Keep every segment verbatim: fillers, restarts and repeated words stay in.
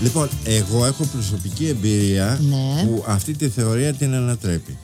Λοιπόν, εγώ έχω προσωπική εμπειρία ναι. που αυτή τη θεωρία την ανατρέπει.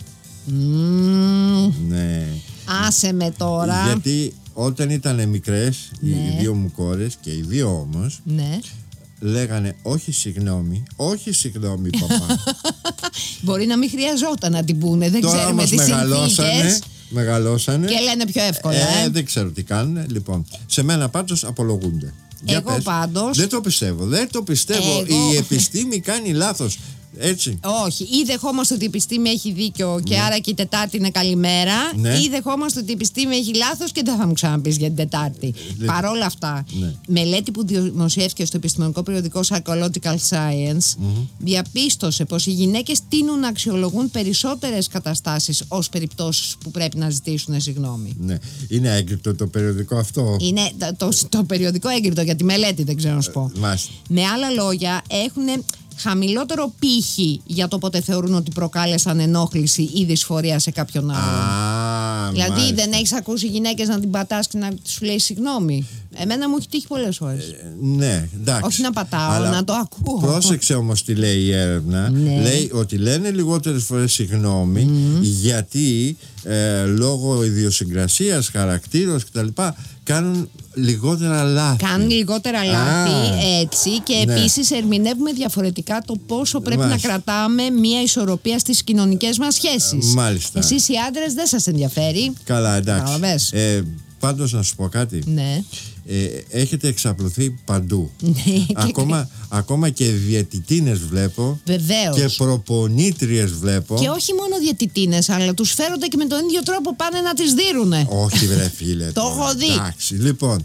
Mm. Ναι. Άσε με τώρα. Γιατί όταν ήταν μικρές, ναι. οι δύο μου κόρες και οι δύο όμως, ναι. λέγανε όχι συγγνώμη, όχι συγγνώμη παπά. Μπορεί να μην χρειαζόταν να την πούνε, δεν τώρα ξέρουμε τις συνθήκες. Μεγαλώσανε και λένε πιο εύκολα. Ε, ε. Δεν ξέρω τι κάνουν. Λοιπόν, σε μένα πάντως απολογούνται. Εγώ πάντως δεν το πιστεύω, δεν το πιστεύω. Εγώ... Η επιστήμη κάνει λάθος. Έτσι. Όχι, ή δεχόμαστε ότι η επιστήμη έχει δίκιο και ναι. άρα και η Τετάρτη είναι καλημέρα, ναι. ή δεχόμαστε ότι η επιστήμη έχει λάθος και δεν θα μου ξαναπείς για την Τετάρτη. Ε, Παρ' όλα αυτά, ναι. μελέτη που δημοσιεύτηκε στο επιστημονικό περιοδικό Psychological Science mm-hmm. διαπίστωσε πως οι γυναίκες τείνουν να αξιολογούν περισσότερες καταστάσεις ως περιπτώσεις που πρέπει να ζητήσουν συγγνώμη. Ναι. Είναι έγκριτο το περιοδικό αυτό. Είναι το, το, το περιοδικό έγκριτο για τη μελέτη, δεν ξέρω να σου πω. Ε, Με άλλα λόγια, έχουν χαμηλότερο πύχη για το πότε θεωρούν ότι προκάλεσαν ενόχληση ή δυσφορία σε κάποιον άλλον. Α, δηλαδή μάλιστα. δεν έχεις ακούσει γυναίκες να την πατάς και να σου λέει συγγνώμη. Εμένα μου έχει τύχει πολλές φορές. Ε, ναι, εντάξει. Όχι να πατάω, αλλά να το ακούω. Πρόσεξε όμως τι λέει η έρευνα. Ναι. Λέει ότι λένε λιγότερες φορές συγγνώμη mm. γιατί ε, λόγω ιδιοσυγκρασίας, χαρακτήρος κτλ. Κάνουν λιγότερα λάθη. Κάνουν λιγότερα λάθη, Α, έτσι. Και ναι. επίσης ερμηνεύουμε διαφορετικά το πόσο πρέπει Μάλιστα. να κρατάμε μια ισορροπία στις κοινωνικές μας σχέσεις. Μάλιστα. Εσείς οι άντρες δεν σας ενδιαφέρει. Καλά, εντάξει. Ε, πάντως να σου πω κάτι. Ναι. Ε, έχετε εξαπλωθεί παντού. Ναι, ακόμα, και... ακόμα και διαιτητίνες βλέπω. Βεβαίως. Και προπονήτριες βλέπω. Και όχι μόνο διαιτητίνες, αλλά τους φέρονται και με τον ίδιο τρόπο πάνε να τις δίρουνε. Όχι βρε φίλε. Το έχω δει. Εντάξει, λοιπόν,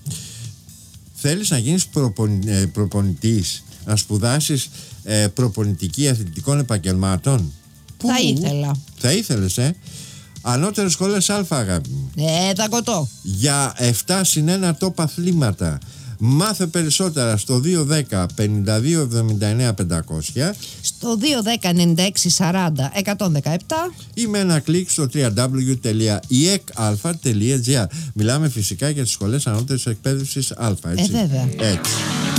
θέλεις να γίνεις προπονη, ε, προπονητής, να σπουδάσεις ε, προπονητική αθλητικών επαγγελμάτων? Θα Πού? ήθελα. Θα ήθελες, ε. Ανώτερες σχολές Α, αγάπη μου. Ε, τα κοτώ. Για επτά συν ένα top αθλήματα. Μάθε περισσότερα στο δύο δέκα πενήντα δύο εβδομήντα εννέα πεντακόσια, στο δύο δέκα ενενήντα έξι σαράντα εκατόν δεκαεπτά ή με ένα κλικ στο double-u double-u double-u τελεία ι εκ αλφα τελεία τζι άρ. Μιλάμε φυσικά για τις σχολές ανώτερης εκπαίδευσης Α, έτσι. Ε, βέβαια. Έτσι.